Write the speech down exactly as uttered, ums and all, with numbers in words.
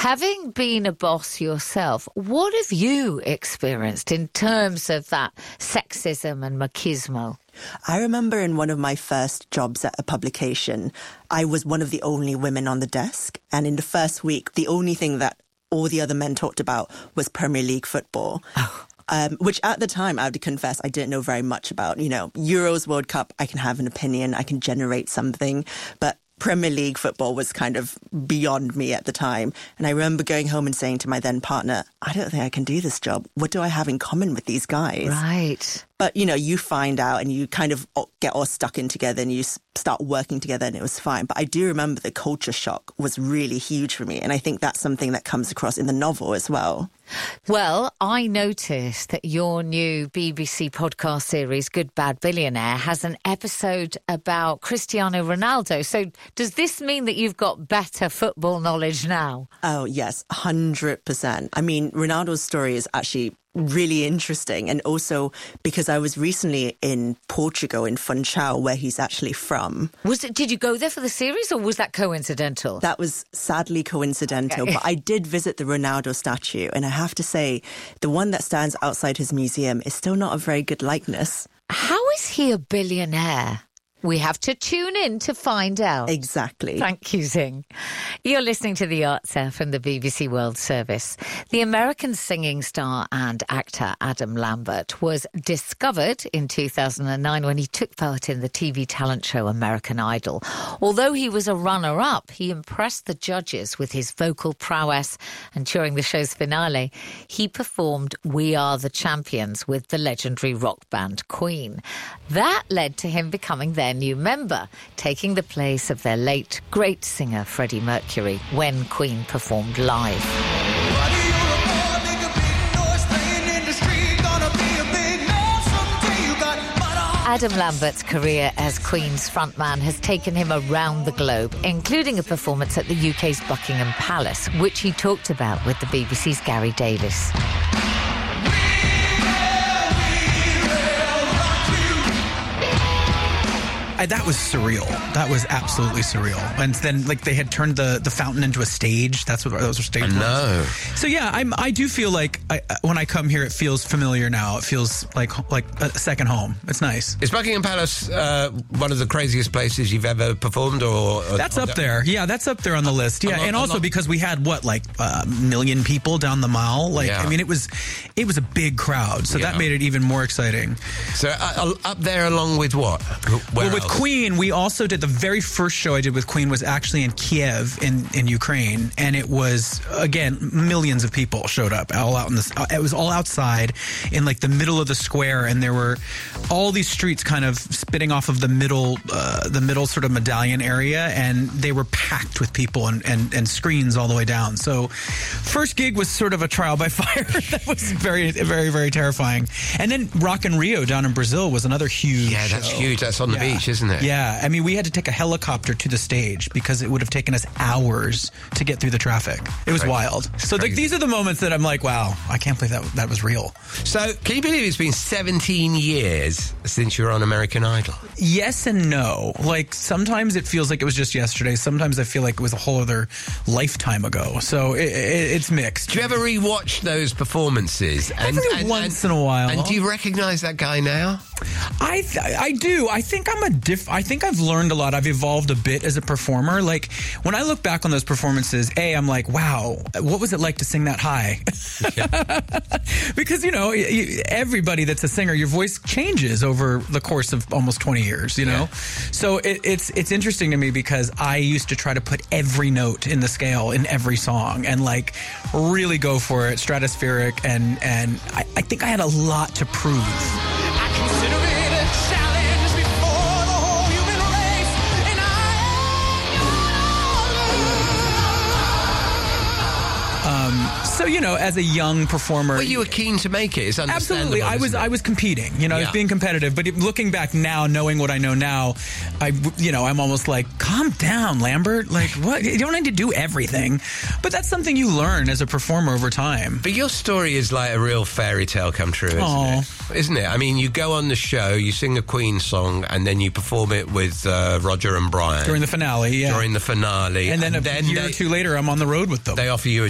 Having been a boss yourself, what have you experienced in terms of that sexism and machismo? I remember in one of my first jobs at a publication, I was one of the only women on the desk. And in the first week, the only thing that all the other men talked about was Premier League football. Oh. Um, which at the time, I have to confess, I didn't know very much about. You know, Euros, World Cup, I can have an opinion, I can generate something. But Premier League football was kind of beyond me at the time. And I remember going home and saying to my then partner, I don't think I can do this job. What do I have in common with these guys? Right. But, you know, you find out and you kind of get all stuck in together and you start working together and it was fine. But I do remember the culture shock was really huge for me. And I think that's something that comes across in the novel as well. Well, I noticed that your new B B C podcast series, Good Bad Billionaire, has an episode about Cristiano Ronaldo. So does this mean that you've got better football knowledge now? Oh, yes, one hundred percent. I mean, Ronaldo's story is actually really interesting. And also because I was recently in Portugal, in Funchal, where he's actually from. Was it? Did you go there for the series or was that coincidental? That was sadly coincidental. Okay. But I did visit the Ronaldo statue. And I have to say, the one that stands outside his museum is still not a very good likeness. How is he a billionaire? We have to tune in to find out. Exactly. Thank you, Zing. You're listening to The Answer from the B B C World Service. The American singing star and actor Adam Lambert was discovered in two thousand nine when he took part in the T V talent show American Idol. Although he was a runner-up, he impressed the judges with his vocal prowess, and during the show's finale, he performed We Are the Champions with the legendary rock band Queen. That led to him becoming their new member, taking the place of their late great singer Freddie Mercury when Queen performed live. Adam Lambert's career as Queen's frontman has taken him around the globe, including a performance at the U K's Buckingham Palace, which he talked about with the B B C's Gary Davis. I, that was surreal. That was absolutely surreal. And then, like, they had turned the, the fountain into a stage. That's what those were stage ones. No. So yeah, I'm. I do feel like I, when I come here, it feels familiar now. It feels like like a second home. It's nice. Is Buckingham Palace uh, one of the craziest places you've ever performed? Or, or that's or, up there. Yeah, that's up there on the list. Yeah, not, and also not, because we had what like a million people down the mall. Like, yeah. I mean, it was it was a big crowd. So yeah. that made it even more exciting. So uh, up there, along with what? Where well, with else? Queen, we also did the very first show I did with Queen was actually in Kiev in, in Ukraine, and it was again millions of people showed up all out in this. It was all outside in like the middle of the square, and there were all these streets kind of spitting off of the middle, uh, the middle sort of medallion area, and they were packed with people and, and, and screens all the way down. So, first gig was sort of a trial by fire. That was very, very, very terrifying. And then Rock in Rio down in Brazil was another huge. Yeah, that's show. huge. That's on the yeah. beach, isn't it? Yeah. I mean, we had to take a helicopter to the stage because it would have taken us hours to get through the traffic. It was Crazy. wild. So the, these are the moments that I'm like, wow, I can't believe that that was real. So can you believe it's been seventeen years since you were on American Idol? Yes and no. Like, sometimes it feels like it was just yesterday. Sometimes I feel like it was a whole other lifetime ago. So it, it, it's mixed. Do you ever rewatch those performances? And, Every and, once and, in a while. And do you recognize that guy now? I th- I do. I think I'm a diff. I think I've learned a lot. I've evolved a bit as a performer. Like, when I look back on those performances, A, I'm like, wow, what was it like to sing that high? Because, you know, everybody that's a singer, your voice changes over the course of almost twenty years, you know? Yeah. So it, it's it's interesting to me because I used to try to put every note in the scale in every song and, like, really go for it, stratospheric, and, and I, I think I had a lot to prove. I consider it a challenge before the whole human race, and I Um, so, you know, as a young performer... Well, you were keen to make it. It's understandable. Absolutely. I was I was competing. You know, yeah. I was being competitive. But looking back now, knowing what I know now, I, you know, I'm almost like, calm down, Lambert. Like, what? You don't need to do everything. But that's something you learn as a performer over time. But your story is like a real fairy tale come true, isn't Aww. it? Isn't it? I mean, you go on the show, you sing a Queen song, and then you perform it with uh, Roger and Brian. During the finale, yeah. During the finale. And then and a then year they, or two later, I'm on the road with them. They offer you a